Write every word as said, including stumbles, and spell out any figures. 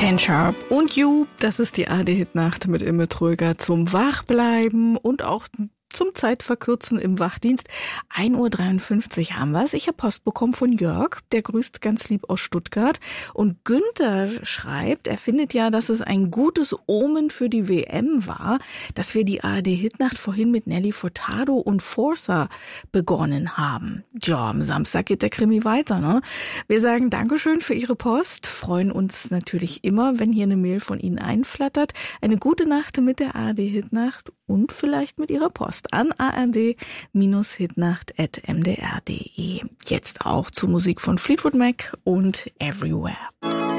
Ten Sharp und You, das ist die A D-Hit-Nacht mit Imme Tröger zum Wachbleiben und auch zum Zeitverkürzen im Wachdienst. ein Uhr dreiundfünfzig haben wir es. Ich habe Post bekommen von Jörg, der grüßt ganz lieb aus Stuttgart. Und Günther schreibt, er findet ja, dass es ein gutes Omen für die W M war, dass wir die A R D-Hitnacht vorhin mit Nelly Furtado und Forza begonnen haben. Ja, am Samstag geht der Krimi weiter, ne? Wir sagen Dankeschön für Ihre Post, freuen uns natürlich immer, wenn hier eine Mail von Ihnen einflattert. Eine gute Nacht mit der A R D-Hitnacht und vielleicht mit Ihrer Post an a r d hitnacht at m d r punkt d e. Jetzt auch zur Musik von Fleetwood Mac und Everywhere.